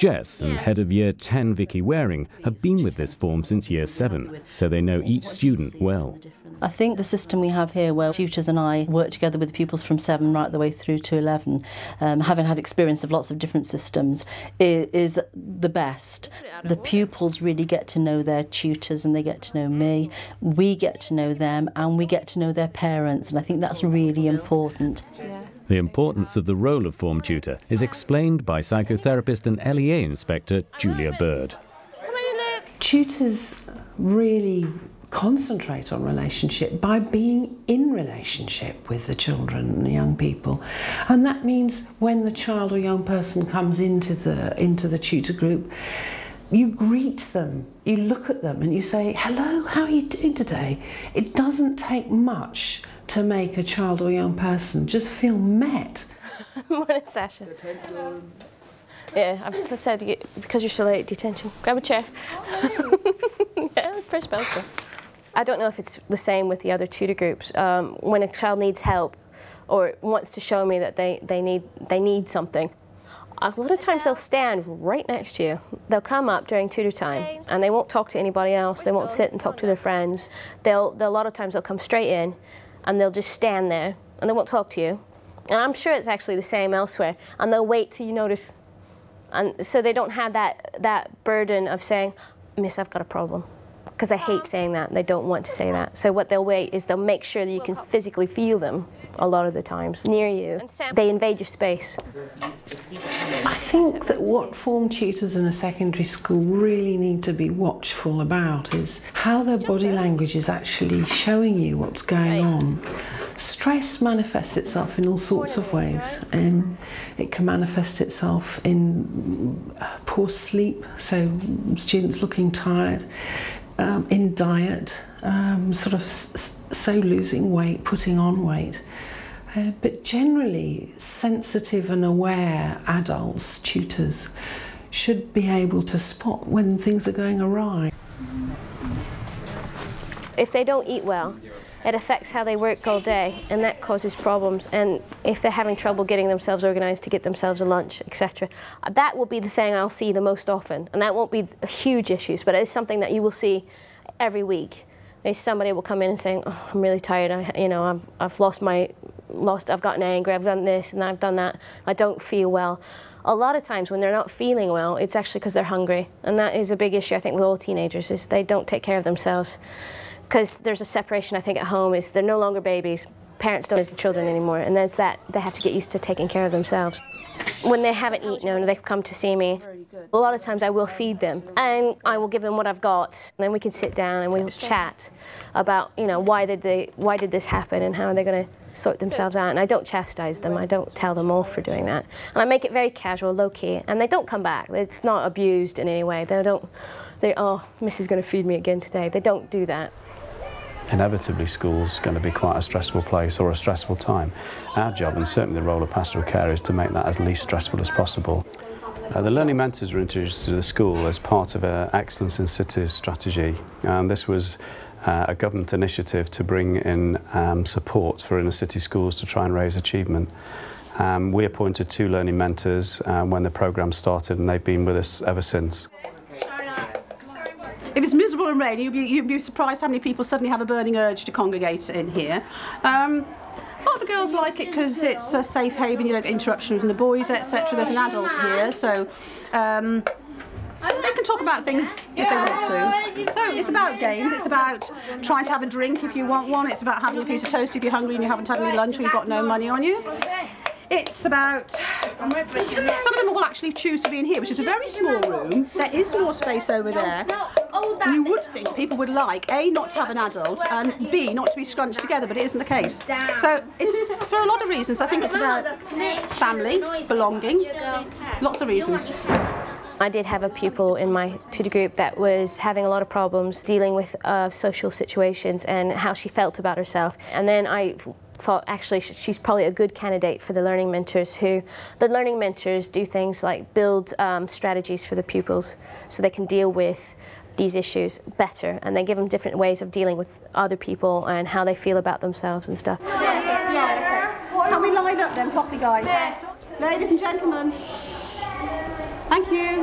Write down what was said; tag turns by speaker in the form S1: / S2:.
S1: Jess and Head of Year 10 Vicky Waring have been with this form since Year 7, so they know each student well.
S2: I think the system we have here, where tutors and I work together with pupils from 7 right the way through to 11, having had experience of lots of different systems, is the best. The pupils really get to know their tutors and they get to know me. We get to know them and we get to know their parents, and I think that's really important.
S1: The importance of the role of form tutor is explained by psychotherapist and LEA inspector Julia Bird.
S3: Tutors really concentrate on relationship by being in relationship with the children and the young people, and that means when the child or young person comes into the tutor group, you greet them, you look at them and you say, "Hello, how are you doing today?" It doesn't take much to make a child or young person just feel met.
S4: Morning, Sasha. Yeah, I've said because you're so late, detention. Grab a chair. Yeah, first bell's go. I don't know if it's the same with the other tutor groups. When a child needs help or wants to show me that they need something, a lot of times they'll stand right next to you. They'll come up during tutor time and they won't talk to anybody else. They won't sit and talk to their friends. A lot of times they'll come straight in and they'll just stand there and they won't talk to you. And I'm sure it's actually the same elsewhere. And they'll wait till you notice. And so they don't have that burden of saying, "Miss, I've got a problem." Because they hate saying that, they don't want to say that. So what they'll wait is they'll make sure that you can physically feel them a lot of the times near you. They invade your space.
S3: I think that what form tutors in a secondary school really need to be watchful about is how their body language is actually showing you what's going on. Stress manifests itself in all sorts of ways, and it can manifest itself in poor sleep, so students looking tired, in diet, sort of so losing weight, putting on weight. But generally, sensitive and aware adults, tutors, should be able to spot when things are going awry.
S4: If they don't eat well, it affects how they work all day, and that causes problems. And if they're having trouble getting themselves organised to get themselves a lunch, etc., that will be the thing I'll see the most often. And that won't be huge issues, but it's something that you will see every week. Somebody will come in and saying, "Oh, I'm really tired. I've gotten angry. I've done this and I've done that. I don't feel well." A lot of times when they're not feeling well, it's actually because they're hungry, and that is a big issue I think with all teenagers, is they don't take care of themselves. Because there's a separation, I think, at home, is they're no longer babies. Parents don't raise children anymore, and there's that they have to get used to taking care of themselves. When they haven't eaten and they come to see me, a lot of times I will feed them, and I will give them what I've got. And then we can sit down and we'll chat about, why did this happen and how are they going to sort themselves out. And I don't chastise them, I don't tell them off for doing that. And I make it very casual, low-key, and they don't come back. It's not abused in any way. "Oh, Miss is going to feed me again today." They don't do that.
S5: Inevitably, school's going to be quite a stressful place or a stressful time. Our job, and certainly the role of pastoral care, is to make that as least stressful as possible. The Learning Mentors were introduced to the school as part of an Excellence in Cities strategy. This was a government initiative to bring in support for inner city schools to try and raise achievement. We appointed 2 Learning Mentors when the programme started, and they've been with us ever since.
S6: If it's miserable and rainy, you'd be surprised how many people suddenly have a burning urge to congregate in here. A lot of the girls like it because it's a safe haven, you don't get interruption from the boys, etc. There's an adult here, so they can talk about things if they want to. So it's about games, it's about trying to have a drink if you want one, it's about having a piece of toast if you're hungry and you haven't had any lunch or you've got no money on you. It's about, some of them will actually choose to be in here, which is a very small room. There is more space over there. You would think people would like, A, not to have an adult, and B, not to be scrunched together, but it isn't the case. So it's, for a lot of reasons, I think it's about family, belonging, lots of reasons.
S4: I did have a pupil in my tutor group that was having a lot of problems dealing with social situations and how she felt about herself. And then I thought actually she's probably a good candidate for the Learning Mentors. The Learning Mentors do things like build strategies for the pupils so they can deal with these issues better, and they give them different ways of dealing with other people and how they feel about themselves and stuff.
S6: Can we line up then properly, guys? Ladies and gentlemen, thank you.